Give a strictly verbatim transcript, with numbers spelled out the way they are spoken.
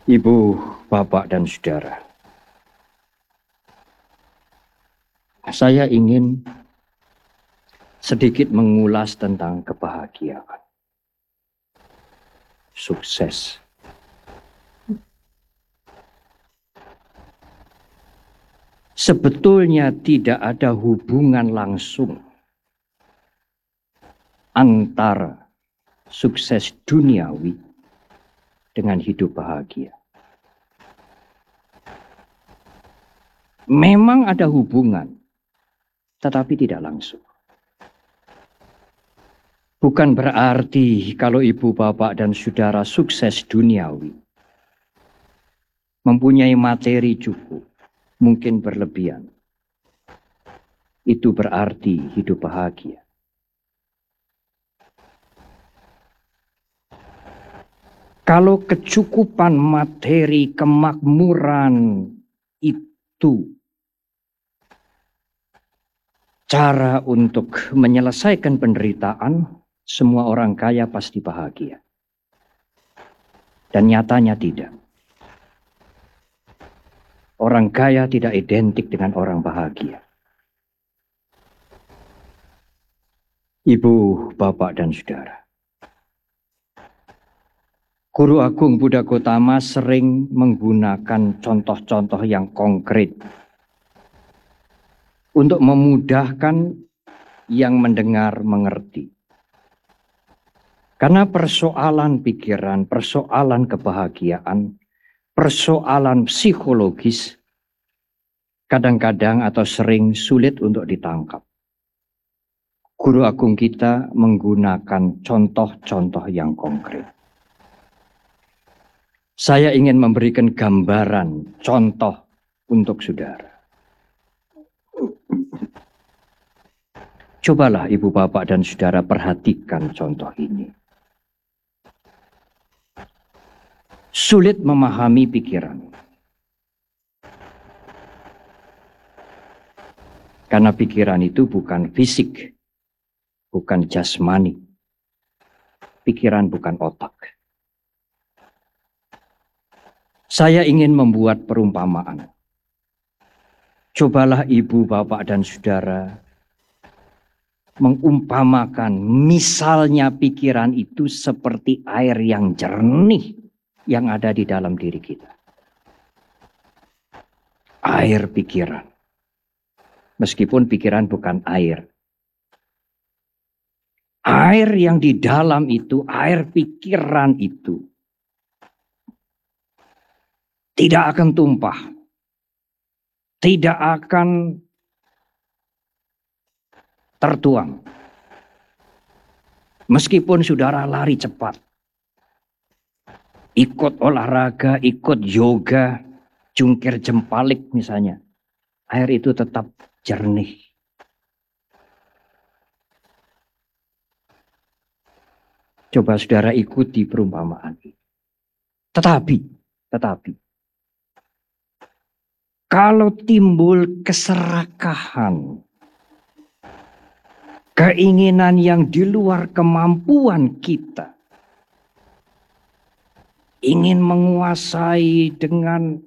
Ibu, Bapak, dan Saudara, saya ingin sedikit mengulas tentang kebahagiaan, sukses. Sebetulnya tidak ada hubungan langsung antara sukses duniawi dengan hidup bahagia. Memang ada hubungan, tetapi tidak langsung. Bukan berarti kalau ibu, bapak, dan saudara sukses duniawi, mempunyai materi cukup, mungkin berlebihan, itu berarti hidup bahagia. Kalau kecukupan materi, kemakmuran itu cara untuk menyelesaikan penderitaan, semua orang kaya pasti bahagia. Dan nyatanya tidak. Orang kaya tidak identik dengan orang bahagia. Ibu, bapak, dan saudara, Guru Agung Buddha Gautama sering menggunakan contoh-contoh yang konkret untuk memudahkan yang mendengar mengerti. Karena persoalan pikiran, persoalan kebahagiaan, persoalan psikologis kadang-kadang atau sering sulit untuk ditangkap. Guru Agung kita menggunakan contoh-contoh yang konkret. Saya ingin memberikan gambaran, contoh untuk saudara. Cobalah ibu, bapak, dan saudara perhatikan contoh ini. Sulit memahami pikiran. Karena pikiran itu bukan fisik, bukan jasmani. Pikiran bukan otak. Saya ingin membuat perumpamaan. Cobalah ibu, bapak, dan saudara mengumpamakan misalnya pikiran itu seperti air yang jernih yang ada di dalam diri kita. Air pikiran. Meskipun pikiran bukan air. Air yang di dalam itu, air pikiran itu tidak akan tumpah. Tidak akan tertuang. Meskipun saudara lari cepat. Ikut olahraga, ikut yoga, jungkir jempalik misalnya. Air itu tetap jernih. Coba saudara ikuti perumpamaan ini. Tetapi, tetapi, kalau timbul keserakahan, keinginan yang di luar kemampuan kita, ingin menguasai dengan